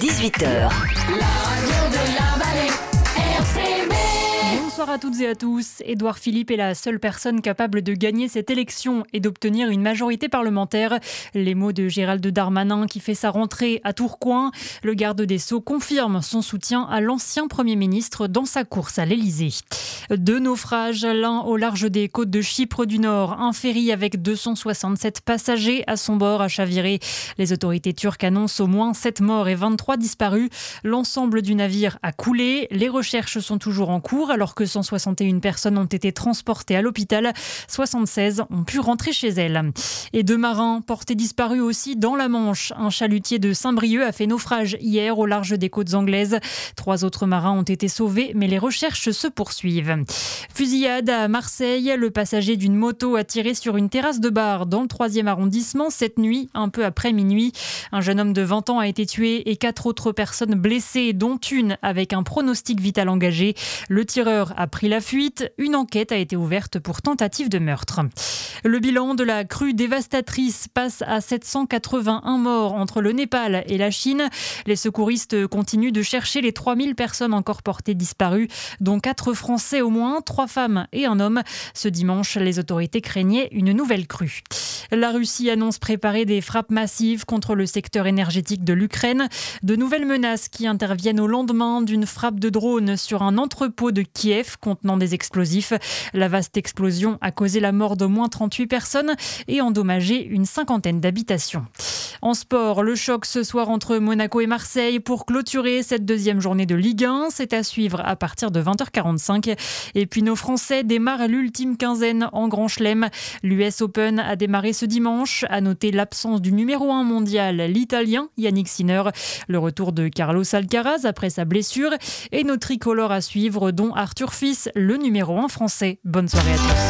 18h. Bonsoir à toutes et à tous. Édouard Philippe est la seule personne capable de gagner cette élection et d'obtenir une majorité parlementaire. Les mots de Gérald Darmanin qui fait sa rentrée à Tourcoing. Le garde des Sceaux confirme son soutien à l'ancien Premier ministre dans sa course à l'Elysée. Deux naufrages, l'un au large des côtes de Chypre du Nord. Un ferry avec 267 passagers à son bord a chaviré. Les autorités turques annoncent au moins 7 morts et 23 disparus. L'ensemble du navire a coulé. Les recherches sont toujours en cours alors que 161 personnes ont été transportées à l'hôpital. 76 ont pu rentrer chez elles. Et deux marins portés disparus aussi dans la Manche. Un chalutier de Saint-Brieuc a fait naufrage hier au large des côtes anglaises. 3 autres marins ont été sauvés, mais les recherches se poursuivent. Fusillade à Marseille. Le passager d'une moto a tiré sur une terrasse de bar dans le 3e arrondissement cette nuit, un peu après minuit. Un jeune homme de 20 ans a été tué et 4 autres personnes blessées, dont une avec un pronostic vital engagé. Le tireur a pris la fuite. Une enquête a été ouverte pour tentative de meurtre. Le bilan de la crue dévastatrice passe à 781 morts entre le Népal et la Chine. Les secouristes continuent de chercher les 3000 personnes encore portées disparues, dont 4 Français au moins, 3 femmes et un homme. Ce dimanche, les autorités craignaient une nouvelle crue. La Russie annonce préparer des frappes massives contre le secteur énergétique de l'Ukraine. De nouvelles menaces qui interviennent au lendemain d'une frappe de drone sur un entrepôt de Kiev contenant des explosifs. La vaste explosion a causé la mort d'au moins 38 personnes et endommagé une 50aine d'habitations. En sport, le choc ce soir entre Monaco et Marseille pour clôturer cette 2e journée de Ligue 1. C'est à suivre à partir de 20h45. Et puis nos Français démarrent l'ultime quinzaine en Grand Chelem. L'US Open a démarré ce dimanche. À noter l'absence du numéro 1 mondial, l'Italien Yannick Sinner. Le retour de Carlos Alcaraz après sa blessure. Et nos tricolores à suivre, dont Arthur Fils, le numéro 1 français. Bonne soirée à tous.